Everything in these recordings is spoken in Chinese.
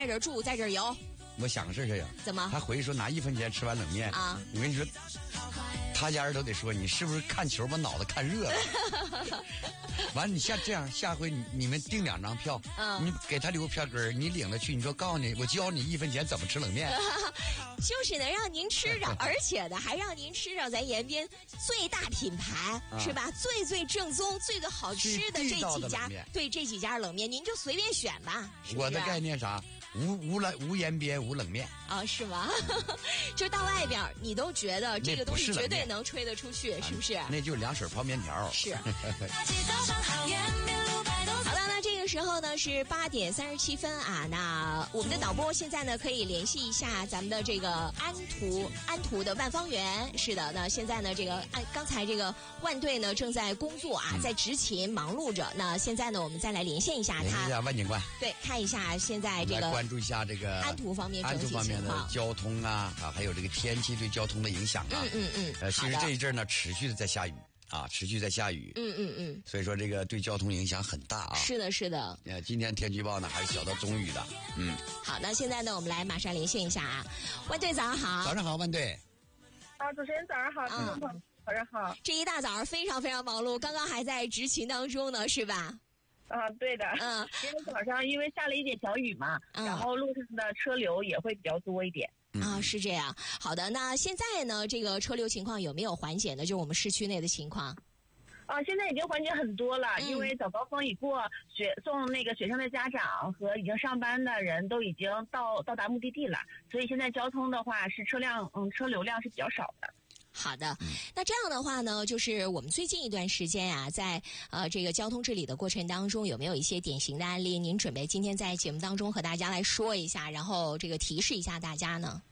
在这儿住，在这儿游。 我想个事儿呀， 怎么？ 他回去说拿1分钱吃碗冷面啊！ 我跟你说，他家人都得说你是不是看球把脑子看热了？完了，你下回你们订2张票，你给他留票根，你领了去，你说告诉你，我教你1分钱怎么吃冷面， 就是能让您吃着，而且呢还让您吃着咱延边最大品牌、是吧？最正宗、最好吃的这几家，对这几家冷面，您就随便选吧。是不是？ 我的概念啥？无延边无冷面啊，是吗？就到外边你都觉得这个东西绝对能吹得出去，是不是？ 那就是凉水泡面条。 是。好的，那这个时候呢是8点37分啊。那我们的导播现在呢可以联系一下咱们的这个安图的万方园。是的，那现在呢这个刚才这个万队呢正在工作啊，在执勤忙碌着。那现在呢我们再来连线一下他， 联系一下万警官， 对，看一下现在这个关注一下这个安图方面整体情况， 安图方面的交通啊，还有这个天气对交通的影响啊。其实这一阵呢持续的在下雨。持续在下雨。所以说这个对交通影响很大啊。 是的，是的。 今天天气预报呢还是小到中雨的。 好，那现在呢我们来马上连线一下啊。万队早上好。 早上好，万队。 主持人早上好，听众朋友早上好。 这一大早上非常非常忙碌，刚刚还在执勤当中呢，是吧？ 对的。今天早上因为下了一点小雨嘛，然后路上的车流也会比较多一点。 是这样。好的，那现在呢，这个车流情况有没有缓解呢？就是我们市区内的情况。 现在已经缓解很多了，因为早高峰已过，送那个学生的家长和已经上班的人都已经到达目的地了，所以现在交通的话是车流量是比较少的。 好的，那这样的话呢，就是我们最近一段时间啊，在这个交通治理的过程当中，有没有一些典型的案例？您准备今天在节目当中和大家来说一下，然后这个提示一下大家呢？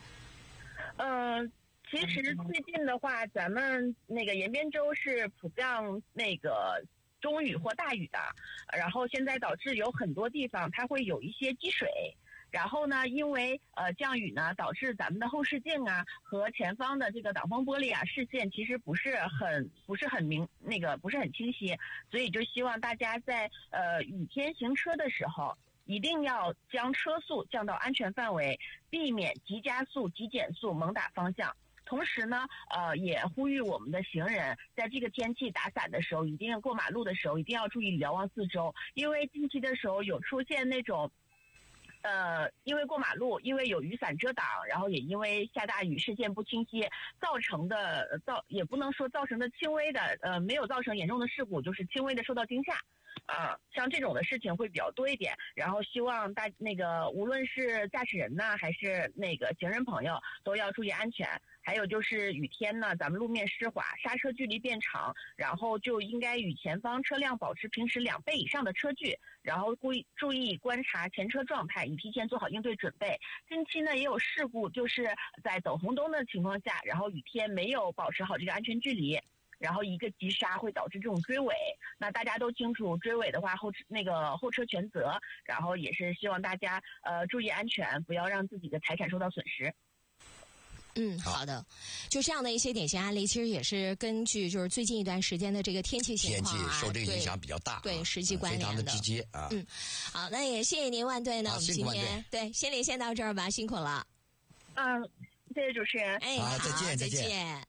其实最近的话，咱们那个延边州是普降那个中雨或大雨的，然后现在导致有很多地方它会有一些积水。然后呢，因为降雨呢，导致咱们的后视镜啊和前方的这个挡风玻璃啊视线其实不是很清晰，所以就希望大家在雨天行车的时候，一定要将车速降到安全范围，避免急加速、急减速、猛打方向。同时呢，也呼吁我们的行人在这个天气打伞的时候，一定要过马路的时候，一定要注意瞭望四周，因为近期的时候有出现那种。因为过马路，因为有雨伞遮挡，然后也因为下大雨视线不清晰造成的也不能说造成的轻微的没有造成严重的事故，就是轻微的受到惊吓。像这种的事情会比较多一点，然后希望无论是驾驶人呢，还是那个行人朋友都要注意安全。还有就是雨天呢，咱们路面湿滑，刹车距离变长，然后就应该与前方车辆保持平时2倍以上的车距，然后注意观察前车状态，以提前做好应对准备。近期呢也有事故，就是在等红灯的情况下，然后雨天没有保持好这个安全距离，然后一个急刹会导致这种追尾。那大家都清楚，追尾的话后车全责，然后也是希望大家注意安全，不要让自己的财产受到损失。 好的，就这样的一些典型案例，其实也是根据就是最近一段时间的这个天气情况受这个影响比较大， 对实际关联的， 非常的直接啊。 好，那也谢谢您万队呢，我们今天对先连线到这儿吧，辛苦了。 谢谢主持人。 好， 再见。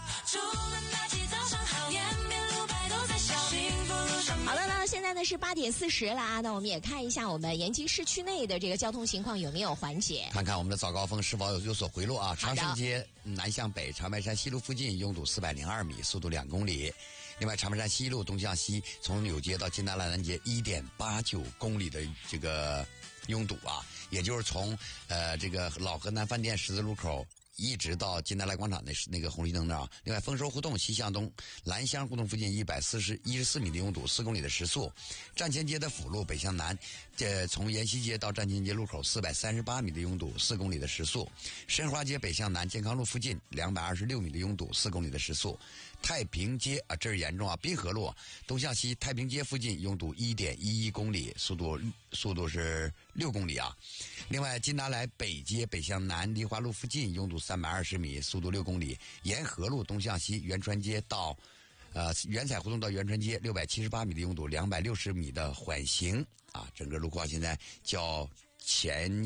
好了，那现在呢是8点40了啊，那我们也看一下我们延吉市区内的这个交通情况有没有缓解， 看看我们的早高峰是否有所回落啊。长胜街南向北长白山西路附近拥堵402米，速度2公里。另外长白山西路东向西从柳街到金大烂南街1.89公里的这个拥堵啊，也就是从这个老河南饭店十字路口一直到金达莱广场的那个红绿灯那儿。另外丰收胡同西向东兰香胡同附近114米的拥堵，4公里的时速。站前街的辅路北向南，从延西街到站前街路口438米的拥堵，4公里的时速。申花街北向南健康路附近226米的拥堵，4公里的时速。太平街这是严重啊，滨河路东向西太平街附近拥堵1.11公里，速度是6公里啊。另外金达莱北街北向南梨花路附近拥堵320米，速度6公里。沿河路东向西元川街到元彩胡同到元川街678米的拥堵，260米的缓行啊。整个路况现在较前